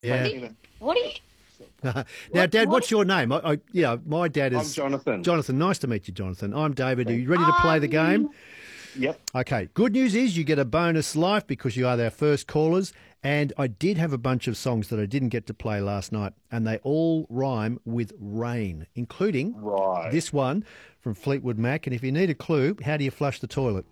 Yeah. What do you? Now, Dad, what's your name? My dad is... I'm Jonathan. Jonathan, nice to meet you, Jonathan. I'm David. Are you ready to play the game? Yep. Okay, good news is you get a bonus life because you are our first callers. And I did have a bunch of songs that I didn't get to play last night, and they all rhyme with rain, including this one from Fleetwood Mac. And if you need a clue, how do you flush the toilet?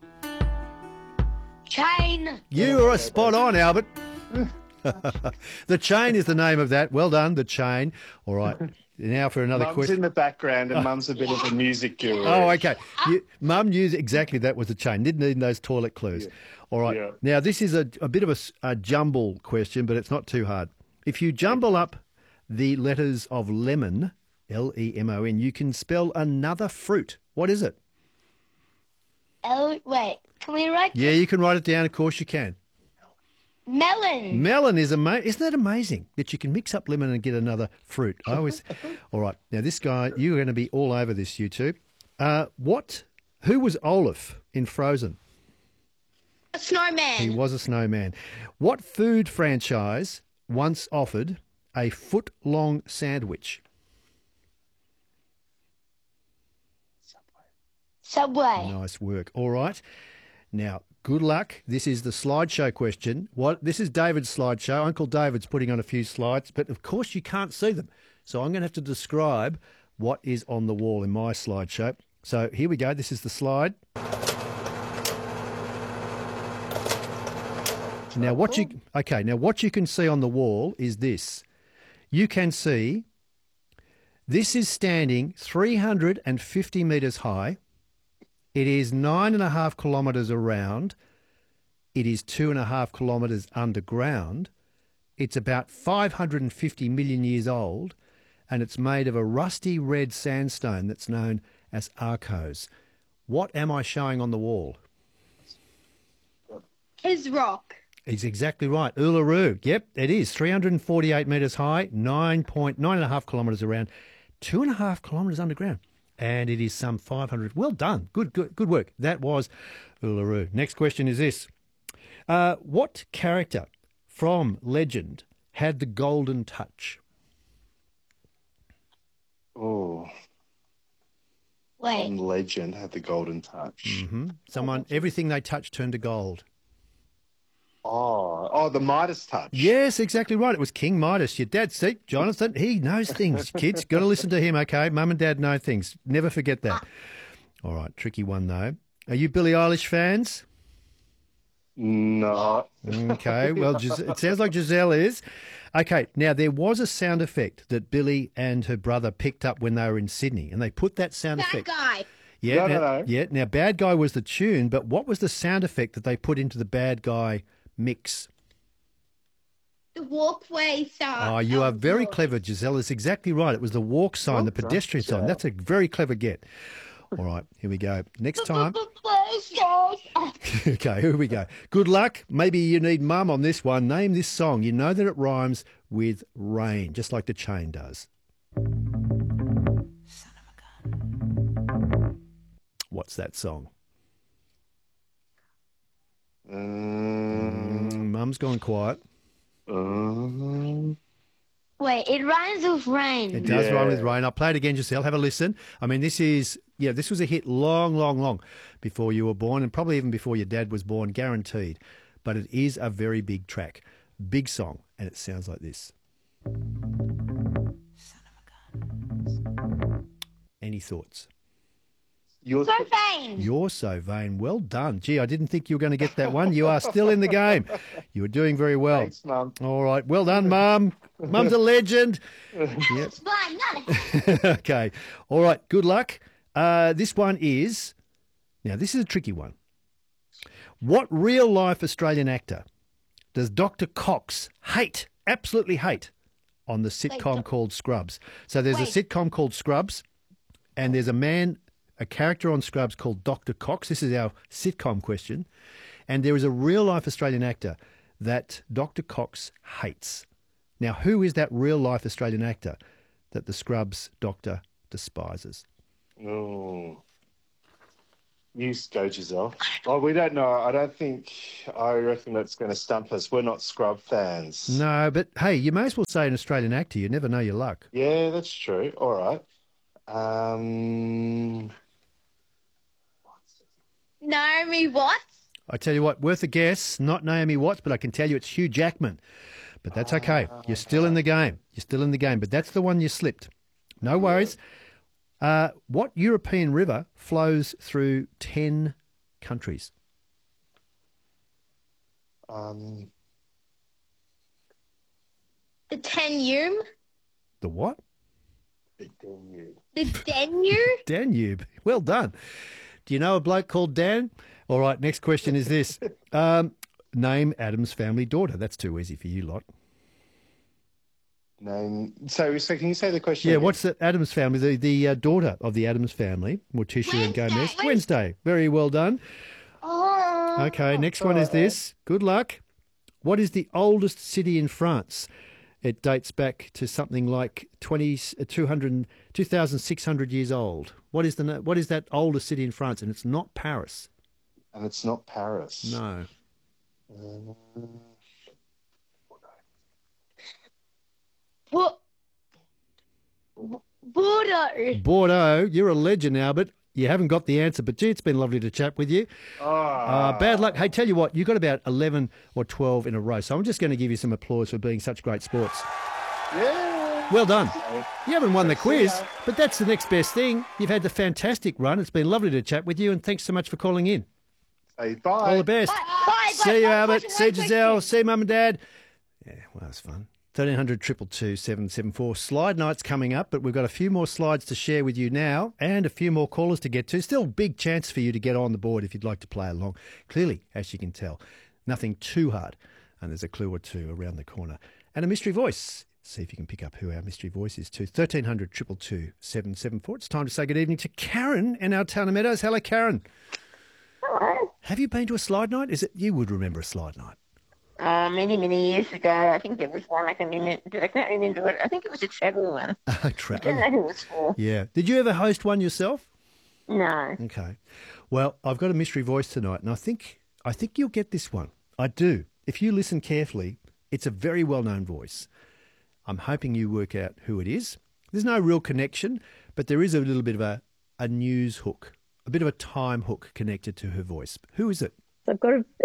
Chain. You are spot on, Albert. The Chain is the name of that. Well done, The Chain. All right. Now for another Mum's question. in the background, and Mum's a bit of a music guru. Oh, okay. Mum knew exactly that was The Chain. Didn't need those toilet clues. Yeah. All right. Yeah. Now, this is a bit of a jumble question, but it's not too hard. If you jumble up the letters of lemon, Lemon, you can spell another fruit. What is it? Wait, can we write? Yeah, you can write it down. Of course you can. Melon. Melon is amazing. Isn't that amazing that you can mix up lemon and get another fruit? I always. All right. Now, this guy, you're going to be all over this, you two. Who was Olaf in Frozen? A snowman. He was a snowman. What food franchise once offered a foot-long sandwich? Subway. Nice work. All right. Now, good luck. This is the slideshow question. This is David's slideshow. Uncle David's putting on a few slides, but of course you can't see them. So I'm going to have to describe what is on the wall in my slideshow. So here we go. This is the slide. Now what you can see on the wall is this. You can see this is standing 350 metres high. It is 9.5 kilometres around. It is 2.5 kilometres underground. It's about 550 million years old, and it's made of a rusty red sandstone that's known as Arkose. What am I showing on the wall? His rock. He's exactly right. Uluru. Yep, it is. 348 metres high, 9.5 kilometres around, 2.5 kilometres underground. And it is some 500. Well done. Good work. That was Uluru. Next question is this. What character from legend had the golden touch? Oh. Wait. From legend had the golden touch. Mm-hmm. Everything they touched turned to gold. Oh, the Midas touch. Yes, exactly right. It was King Midas. Your dad, see, Jonathan, he knows things, kids. Got to listen to him, okay? Mum and Dad know things. Never forget that. All right, tricky one, though. Are you Billie Eilish fans? No. Okay, well, it sounds like Giselle is. Okay, now there was a sound effect that Billie and her brother picked up when they were in Sydney, and they put that sound effect. Bad guy. Yeah, No. Yeah, now Bad Guy was the tune, but what was the sound effect that they put into the Bad Guy mix? The walkway sign. Oh, you are very clever, Giselle. It's exactly right. It was the walk sign, the pedestrian sign. That's a very clever get. All right, here we go. Next time. Okay, here we go. Good luck. Maybe you need Mum on this one. Name this song. You know that it rhymes with rain, just like The Chain does. Son of a gun. What's that song? Mum's gone quiet. Wait, it rhymes with rain. It does rhyme with rain. I'll play it again, Giselle. Have a listen. I mean, this was a hit long before you were born, and probably even before your dad was born, guaranteed. But it is a very big track, big song, and it sounds like this. Son of a gun. Any thoughts? So vain. You're so vain. Well done. Gee, I didn't think you were going to get that one. You are still in the game. You were doing very well. Thanks, Mum. All right. Well done, Mum. Mum's a legend. Yep. Okay. All right. Good luck. This one is... Now, this is a tricky one. What real-life Australian actor does Dr. Cox absolutely hate, on the sitcom called Scrubs? So there's a sitcom called Scrubs, and there's a character on Scrubs called Dr. Cox. This is our sitcom question. And there is a real-life Australian actor that Dr. Cox hates. Now, who is that real-life Australian actor that the Scrubs doctor despises? Oh. You go, Giselle. Oh, we don't know. I reckon that's going to stump us. We're not Scrub fans. No, but hey, you may as well say an Australian actor. You never know your luck. Yeah, that's true. All right. Naomi Watts. I tell you what, worth a guess. Not Naomi Watts, but I can tell you it's Hugh Jackman. But that's okay. You're still in the game. You're still in the game. But that's the one you slipped. No worries. What European river flows through 10 countries? The Danube. The what? The Danube. The Danube. Danube. Well done. Do you know a bloke called Dan? All right, next question is this. Name Adam's family daughter. That's too easy for you lot. Name. So can you say the question? Yeah, again? what's the Adams family? The daughter of the Adams family, Morticia and Gomez. Wednesday. Very well done. Oh. Okay, next one is this. Good luck. What is the oldest city in France? It dates back to something like 2,600 years old. What is that oldest city in France? And it's not Paris. And it's not Paris. No. Bordeaux. Bordeaux. You're a legend, Albert. You haven't got the answer, but gee, it's been lovely to chat with you. Bad luck. Hey, tell you what, you got about 11 or 12 in a row, so I'm just going to give you some applause for being such great sports. Yeah. Well done. You haven't won the quiz, but that's the next best thing. You've had the fantastic run. It's been lovely to chat with you, and thanks so much for calling in. Hey, bye. All the best. Bye. See you, Albert. See you, Giselle. See you, Mum and Dad. Yeah, well, that was fun. 1300 222 774. Slide night's coming up, but we've got a few more slides to share with you now and a few more callers to get to. Still big chance for you to get on the board if you'd like to play along. Clearly, as you can tell, nothing too hard, and there's a clue or two around the corner. And a mystery voice. See if you can pick up who our mystery voice is too. 1300 222 774. It's time to say good evening to Karen in our town of Meadows. Hello, Karen. Hello. Have you been to a slide night? You would remember a slide night. Many, many years ago, I think there was one I can't remember it. I think it was a travel one. I don't know who it was for. Yeah. Did you ever host one yourself? No. Okay. Well, I've got a mystery voice tonight, and I think you'll get this one. I do. If you listen carefully, it's a very well-known voice. I'm hoping you work out who it is. There's no real connection, but there is a little bit of a news hook, a bit of a time hook connected to her voice. Who is it? So I've got a